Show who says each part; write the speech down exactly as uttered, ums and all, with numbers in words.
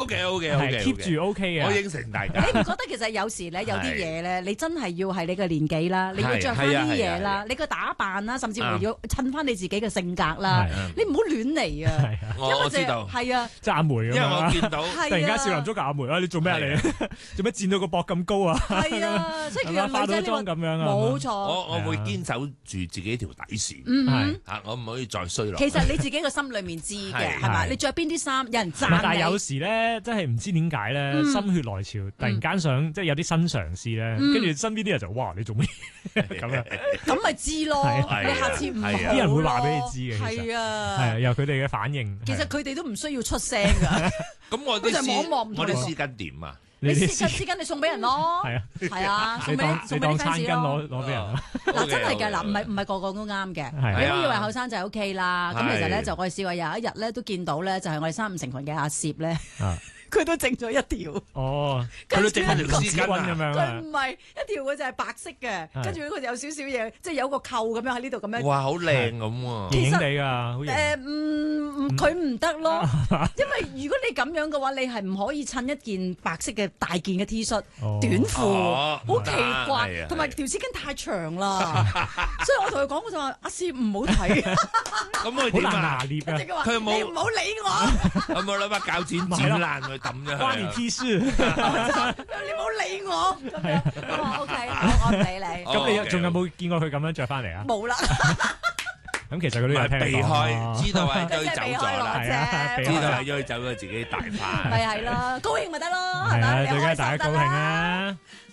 Speaker 1: OK OK OK
Speaker 2: keep 住 OK 嘅。
Speaker 1: 我應承大家。
Speaker 3: 你唔覺得其實有時咧有啲嘢咧，你真係要係你嘅年紀啦，你要着翻啲嘢啦，你個打扮啦，甚至乎要襯翻你自己嘅性格啦，你唔好亂嚟啊！
Speaker 1: 我知道，
Speaker 3: 係啊，
Speaker 2: 即係阿梅咁樣，
Speaker 1: 因為我見到
Speaker 2: 突然間少林足球阿梅啊，你做咩啊你？做咩剪到個膊咁高啊？
Speaker 3: 係啊，即係其實
Speaker 2: 化到妝咁樣啊？
Speaker 3: 冇錯，
Speaker 1: 我我會堅守住自己條底線，
Speaker 3: 嗯
Speaker 1: 嚇我唔可以再衰落。
Speaker 3: 其實你自己個心裏面知嘅係咪？你着邊啲衫有人讚你，
Speaker 2: 但係有時咧，真係唔知點解咧，心血來潮，突然間想即係有啲新嘗試咧，跟住身邊啲人就哇你做咩咁樣？
Speaker 3: 咁咪知咯，你下次唔好，
Speaker 2: 啲人會話俾你知嘅，
Speaker 3: 係啊，
Speaker 2: 係由佢哋嘅反應。
Speaker 3: 其實佢哋都唔需要出聲㗎。
Speaker 1: 咁我啲
Speaker 3: 絲
Speaker 1: 我啲絲巾點啊？
Speaker 3: 你絲巾絲巾你送俾人咯，
Speaker 2: 係啊，
Speaker 3: 係啊，送俾送俾
Speaker 2: 當
Speaker 3: fans
Speaker 2: 餐巾攞攞俾人。
Speaker 3: 嗱真係㗎，嗱唔係唔係個個都啱嘅，你唔好以為後生就 O K 啦。咁其實咧就我哋試過有一日咧都見到咧，就係我哋三五成群嘅阿攝咧。佢都整咗一條，
Speaker 2: 哦，
Speaker 1: 佢都整咗條絲巾
Speaker 2: 咁樣。
Speaker 3: 佢唔係一條，佢就係白色嘅，跟住佢有少少嘢，即係有個扣咁樣喺呢度咁樣。
Speaker 1: 哇，好靚咁喎！
Speaker 2: 型型地㗎，好型。
Speaker 3: 誒，唔，佢唔得咯，因為如果你咁樣嘅話，你係唔可以襯一件白色嘅大件嘅 T 恤、短褲，好奇怪，同埋條絲巾太長啦，所以我同佢講，我就話阿師唔好睇。
Speaker 1: 咁佢點啊？
Speaker 2: 拿捏啊！
Speaker 1: 佢冇，
Speaker 3: 你唔好理我。
Speaker 1: 有冇攞把鉸剪剪爛佢抌咗佢？
Speaker 2: 關你 T 恤。
Speaker 3: 你唔好理我。咁樣，我 OK，我唔理你。
Speaker 2: 咁你仲有冇見過佢咁樣着翻嚟啊？
Speaker 3: 冇啦。
Speaker 2: 咁其實佢都有聽
Speaker 1: 避開，知道係追走咗啦，知道係追走咗自己大翻。
Speaker 3: 咪係咯，高興咪得咯，係
Speaker 2: 咪？
Speaker 3: 咪？
Speaker 2: 最緊係大家高興啊！